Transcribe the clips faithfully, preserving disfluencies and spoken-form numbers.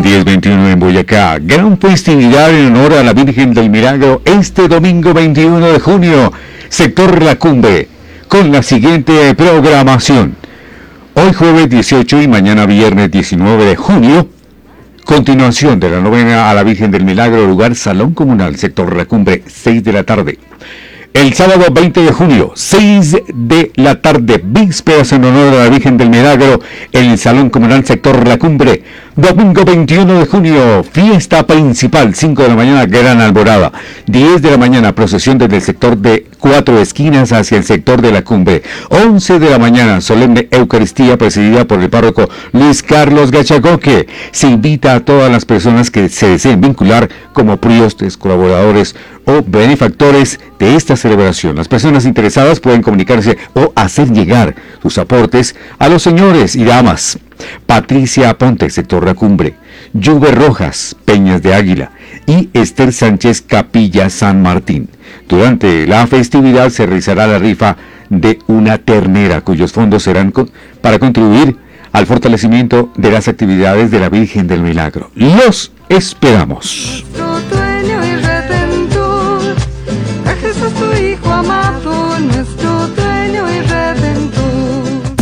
diez veintiuno en Boyacá. Gran festividad en honor a la Virgen del Milagro este domingo veintiuno de junio. Sector La Cumbre, con la siguiente programación. Hoy jueves dieciocho y mañana viernes diecinueve de junio, continuación de la novena a la Virgen del Milagro, lugar Salón Comunal, Sector La Cumbre, seis de la tarde. El sábado veinte de junio, seis de la tarde, vísperas en honor a la Virgen del Milagro, en el Salón Comunal Sector La Cumbre. Domingo veintiuno de junio, fiesta principal, cinco de la mañana, gran alborada. diez de la mañana, procesión desde el sector de Cuatro Esquinas hacia el sector de La Cumbre. once de la mañana, solemne Eucaristía presidida por el párroco Luis Carlos Gachagoque. Se invita a todas las personas que se deseen vincular como priostes, colaboradores o benefactores de esta celebración. Las personas interesadas pueden comunicarse o hacer llegar sus aportes a los señores y damas Patricia Aponte, sector La Cumbre, Lluve Rojas, Peñas de Águila y Esther Sánchez, Capilla San Martín. Durante la festividad se realizará la rifa de una ternera, cuyos fondos serán con, para contribuir al fortalecimiento de las actividades de la Virgen del Milagro. Los esperamos. Jesús tu Hijo amado, nuestro dueño y redentor.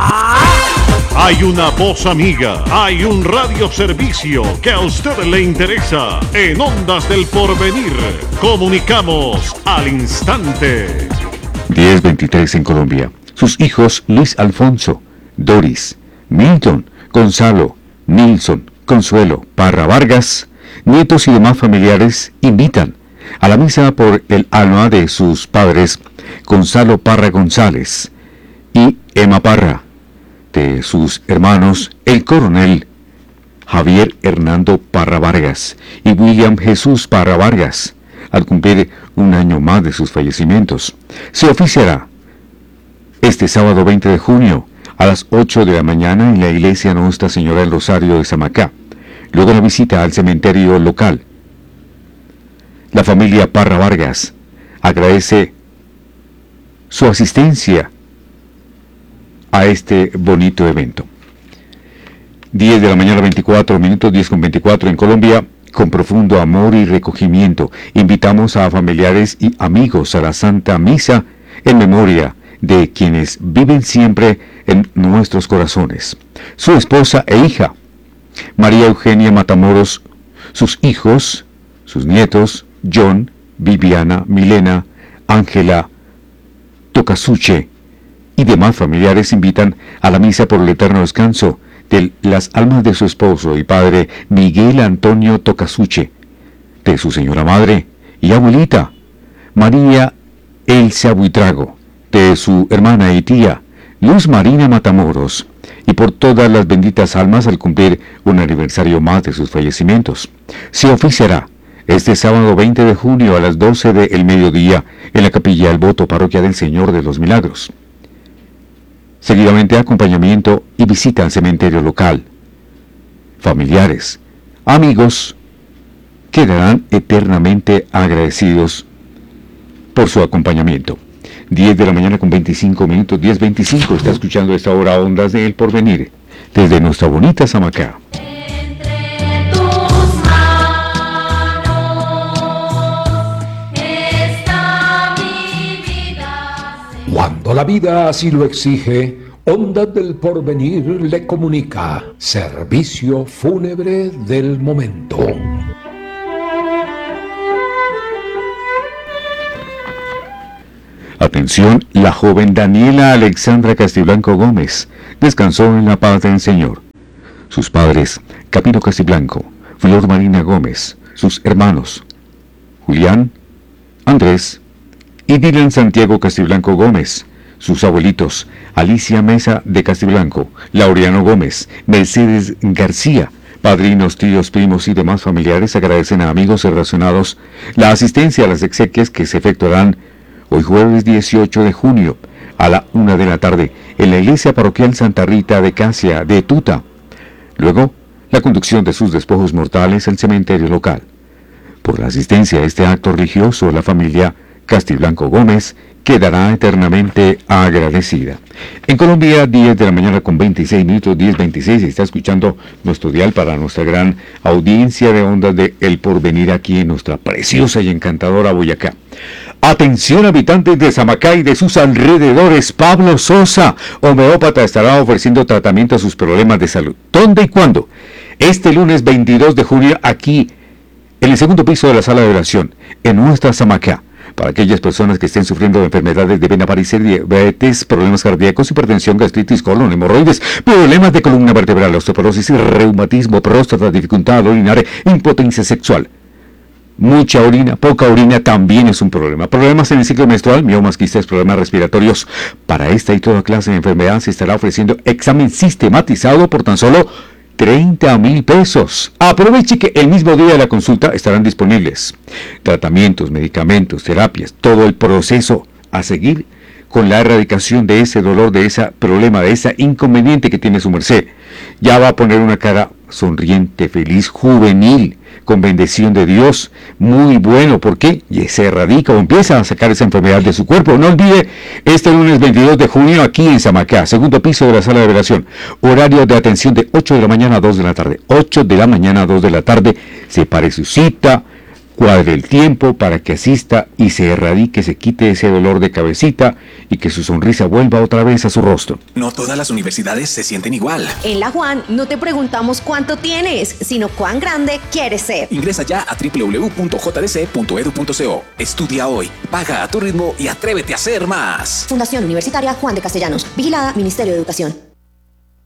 Hay una voz amiga, hay un radioservicio que a usted le interesa. En Ondas del Porvenir, comunicamos al instante. diez veintitrés en Colombia. Sus hijos Luis Alfonso, Doris, Milton, Gonzalo, Nilson, Consuelo, Parra Vargas, nietos y demás familiares invitan a la misa por el alma de sus padres, Gonzalo Parra González y Emma Parra, de sus hermanos, el coronel Javier Hernando Parra Vargas y William Jesús Parra Vargas, al cumplir un año más de sus fallecimientos. Se oficiará este sábado veinte de junio a las ocho de la mañana en la iglesia Nuestra Señora del Rosario de Samacá. Luego la visita al cementerio local. La familia Parra Vargas agradece su asistencia a este bonito evento. diez de la mañana, veinticuatro minutos, diez con veinticuatro en Colombia. Con profundo amor y recogimiento, invitamos a familiares y amigos a la Santa Misa en memoria de quienes viven siempre en nuestros corazones. Su esposa e hija, María Eugenia Matamoros, sus hijos, sus nietos, John, Viviana, Milena, Ángela, Tocasuche y demás familiares invitan a la misa por el eterno descanso de las almas de su esposo y padre Miguel Antonio Tocasuche, de su señora madre y abuelita María Elsa Buitrago, de su hermana y tía Luz Marina Matamoros, y por todas las benditas almas al cumplir un aniversario más de sus fallecimientos. Se oficiará este sábado veinte de junio a las doce del mediodía en la Capilla del Voto, Parroquia del Señor de los Milagros. Seguidamente acompañamiento y visita al cementerio local. Familiares, amigos, quedarán eternamente agradecidos por su acompañamiento. diez de la mañana con veinticinco minutos, diez veinticinco, está escuchando esta hora Ondas del Porvenir, desde nuestra bonita Samacá. Cuando la vida así lo exige, Ondas del Porvenir le comunica servicio fúnebre del momento. Atención, la joven Daniela Alexandra Castiblanco Gómez descansó en la paz del Señor. Sus padres, Camilo Castiblanco, Flor Marina Gómez, sus hermanos, Julián, Andrés y Dylan Santiago Castiblanco Gómez, sus abuelitos, Alicia Mesa de Castiblanco, Laureano Gómez, Mercedes García, padrinos, tíos, primos y demás familiares agradecen a amigos relacionados la asistencia a las exequias que se efectuarán hoy jueves dieciocho de junio a la una de la tarde en la iglesia parroquial Santa Rita de Casia de Tuta. Luego, la conducción de sus despojos mortales al cementerio local. Por la asistencia a este acto religioso, la familia Castiblanco Gómez quedará eternamente agradecida. En Colombia, diez de la mañana con veintiséis minutos, diez veintiséis, está escuchando nuestro dial para nuestra gran audiencia de ondas de El Porvenir aquí en nuestra preciosa y encantadora Boyacá. Atención, habitantes de Samacá y de sus alrededores. Pablo Sosa, homeópata, estará ofreciendo tratamiento a sus problemas de salud. ¿Dónde y cuándo? Este lunes veintidós de junio aquí en el segundo piso de la sala de oración, en nuestra Samacá. Para aquellas personas que estén sufriendo de enfermedades de vena varices, diabetes, problemas cardíacos, hipertensión, gastritis, colon, hemorroides, problemas de columna vertebral, osteoporosis, reumatismo, próstata, dificultad al orinar, impotencia sexual. Mucha orina, poca orina también es un problema. Problemas en el ciclo menstrual, miomas, quistes, problemas respiratorios. Para esta y toda clase de enfermedad se estará ofreciendo examen sistematizado por tan solo treinta mil pesos. Aproveche que el mismo día de la consulta estarán disponibles tratamientos, medicamentos, terapias, todo el proceso a seguir con la erradicación de ese dolor, de ese problema, de ese inconveniente que tiene su merced. Ya va a poner una cara sonriente, feliz, juvenil, con bendición de Dios. Muy bueno, ¿por qué? Y se erradica o empieza a sacar esa enfermedad de su cuerpo. No olvide, este lunes veintidós de junio aquí en Samacá, segundo piso de la sala de oración. Horario de atención de ocho de la mañana a dos de la tarde. ocho de la mañana a dos de la tarde. Separe su cita, cuadre el tiempo para que asista y se erradique, se quite ese dolor de cabecita y que su sonrisa vuelva otra vez a su rostro. No todas las universidades se sienten igual. En la Juan no te preguntamos cuánto tienes, sino cuán grande quieres ser. Ingresa ya a doble u doble u doble u punto j d c punto e d u punto co. Estudia hoy, paga a tu ritmo y atrévete a ser más. Fundación Universitaria Juan de Castellanos. Vigilada Ministerio de Educación.